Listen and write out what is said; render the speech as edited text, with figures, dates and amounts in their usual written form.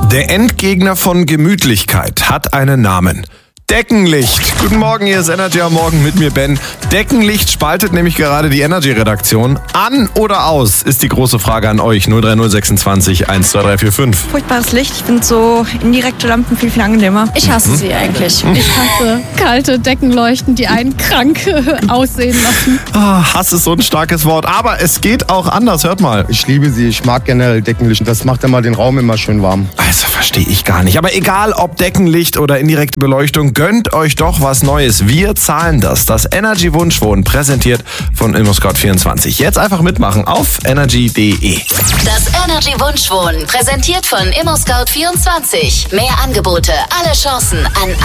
Der Endgegner von Gemütlichkeit hat einen Namen. Deckenlicht. Guten Morgen, hier ist Energy am Morgen mit mir, Ben. Deckenlicht spaltet nämlich gerade die Energy-Redaktion. An oder aus, ist die große Frage an euch. 03026 12345. Furchtbares Licht. Ich finde so indirekte Lampen viel, viel angenehmer. Ich hasse sie eigentlich. Ich hasse kalte Deckenleuchten, die einen krank aussehen lassen. Hass ist so ein starkes Wort, aber es geht auch anders. Hört mal. Ich liebe sie, ich mag generell Deckenlicht. Das macht immer den Raum immer schön warm. Also verstehe ich gar nicht. Aber egal, ob Deckenlicht oder indirekte Beleuchtung, gönnt euch doch was Neues. Wir zahlen das. Das Energy Wunschwohnen, präsentiert von ImmoScout24. Jetzt einfach mitmachen auf energy.de. Das Energy Wunschwohnen, präsentiert von ImmoScout24. Mehr Angebote, alle Chancen an